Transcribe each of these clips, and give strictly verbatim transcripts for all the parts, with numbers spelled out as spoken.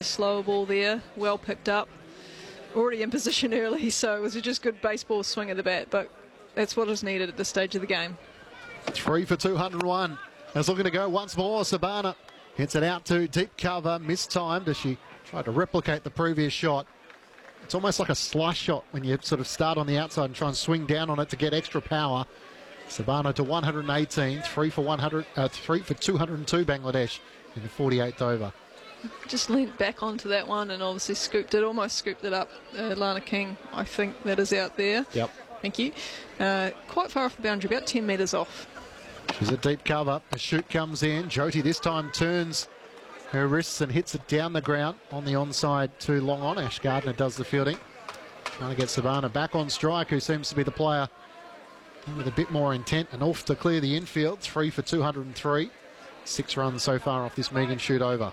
slower ball there, well picked up. Already in position early, so it was just good baseball swing of the bat, but that's what is needed at this stage of the game. Three for two hundred one. Is looking to go once more. Sabana hits it out to deep cover, mistimed as she tried to replicate the previous shot. It's almost like a slice shot when you sort of start on the outside and try and swing down on it to get extra power. Sabana to one hundred eighteen, three for one hundred, uh, three for two hundred two Bangladesh in the forty-eighth over. Just leant back onto that one and obviously scooped it, almost scooped it up. Uh, Lana King, I think that is out there. Yep. Thank you. Uh, quite far off the boundary, about ten metres off. She's at deep cover. A shoot comes in. Jyoti this time turns her wrists and hits it down the ground on the onside to long on. Ash Gardner does the fielding. Trying to get Sabana back on strike, who seems to be the player with a bit more intent, and off to clear the infield. Three for two hundred three. Six runs so far off this Megan shoot over.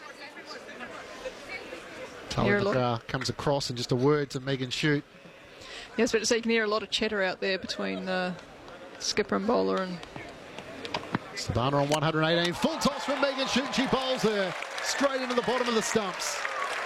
Tully McGrath comes across and just a word to Megan Shute. Yes, but so you can hear a lot of chatter out there between uh, skipper and bowler. And Sabana on one hundred eighteen. Full toss from Megan Shute. She bowls her straight into the bottom of the stumps.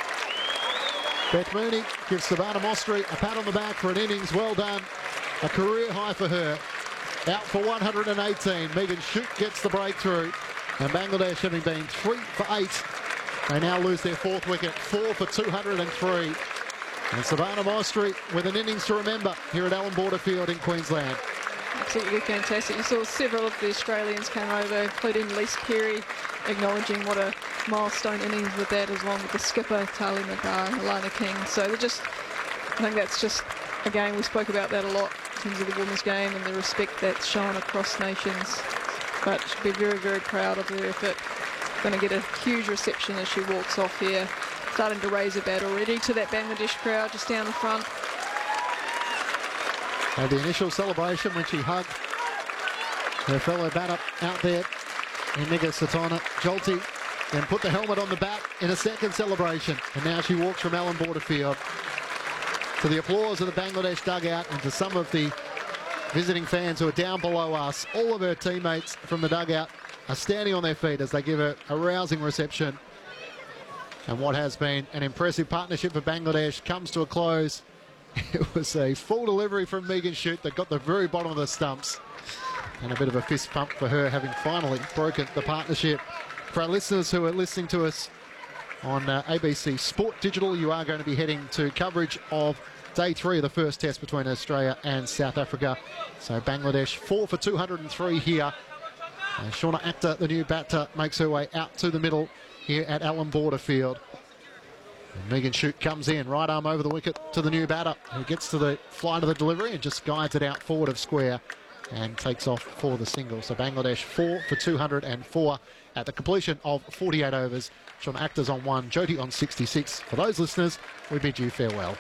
Beth Mooney gives Sabana Mostri a pat on the back for an innings. Well done. A career high for her. Out for one hundred eighteen. Megan Shute gets the breakthrough. And Bangladesh, having been three for eight, they now lose their fourth wicket. Four for two hundred three. And Sabana Mostri with an innings to remember here at Allan Border Field in Queensland. Absolutely fantastic. You saw several of the Australians came over, including Lise Perry, acknowledging what a milestone innings with that, as long with the skipper, Tali McGrath and Alana King. So they're just, I think that's just, again, we spoke about that a lot in terms of the women's game and the respect that's shown across nations. But she'll be very, very proud of her effort. Going to get a huge reception as she walks off here. Starting to raise her bat already to that Bangladesh crowd just down the front. And the initial celebration when she hugged her fellow batter out there, Iniga Satana Jolty, then put the helmet on the bat in a second celebration. And now she walks from Allan Border Field to the applause of the Bangladesh dugout and to some of the visiting fans who are down below us. All of her teammates from the dugout are standing on their feet as they give her a rousing reception. And what has been an impressive partnership for Bangladesh comes to a close. It was a full delivery from Megan Shute that got the very bottom of the stumps. And a bit of a fist pump for her, having finally broken the partnership. For our listeners who are listening to us on uh, A B C Sport Digital, you are going to be heading to coverage of day three of the first test between Australia and South Africa. So Bangladesh four for two hundred three here. And Shauna Akhtar, the new batter, makes her way out to the middle here at Allan Border Field. And Megan Shute comes in, right arm over the wicket to the new batter, who gets to the flight of the delivery and just guides it out forward of square and takes off for the single. So Bangladesh four for two hundred four at the completion of forty-eight overs. Shauna Akhtar's on one, Jyoti on sixty-six. For those listeners, we bid you farewell.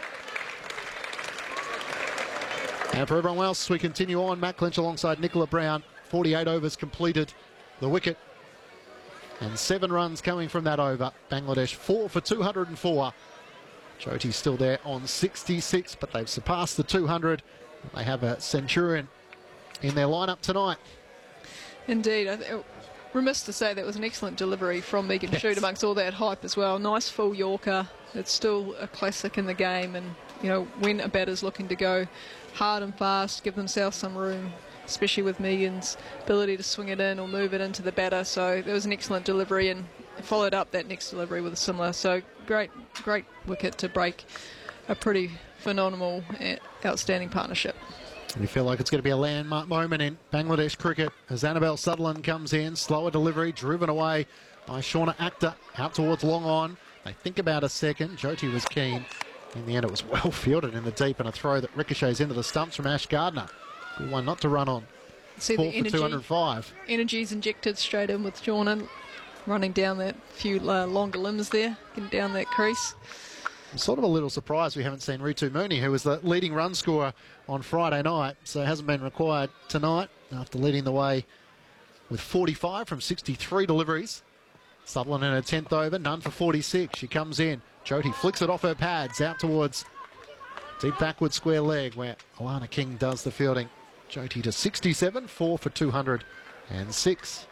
And for everyone else, we continue on. Matt Clinch alongside Nicola Brown. forty-eight overs completed. The wicket. And seven runs coming from that over. Bangladesh four for two hundred four. Jyoti's still there on sixty-six, but they've surpassed the two hundred. They have a Centurion in their lineup tonight. Indeed. I th remiss to say that was an excellent delivery from Megan yes. Shute amongst all that hype as well. Nice full Yorker. It's still a classic in the game, and you know, when a batter's looking to go hard and fast, give themselves some room, especially with Megan's ability to swing it in or move it into the batter. So there was an excellent delivery, and followed up that next delivery with a similar. So great, great wicket to break a pretty phenomenal, outstanding partnership. You feel like it's going to be a landmark moment in Bangladesh cricket as Annabelle Sutherland comes in. Slower delivery, driven away by Shauna Akhtar, out towards long on. They think about a second. Jyoti was keen. In the end, it was well fielded in the deep, and a throw that ricochets into the stumps from Ash Gardner. Good one not to run on. See Four the energy, for two hundred five. Energy's injected straight in with Shauna, running down that few uh, longer limbs there, getting down that crease. I'm sort of a little surprised we haven't seen Ritu Mooney, who was the leading run scorer on Friday night, so hasn't been required tonight after leading the way with forty-five from sixty-three deliveries. Sutherland in her tenth over, none for forty-six. She comes in. Jyoti flicks it off her pads out towards deep backward square leg where Alana King does the fielding. Jyoti to sixty-seven, four for two hundred six.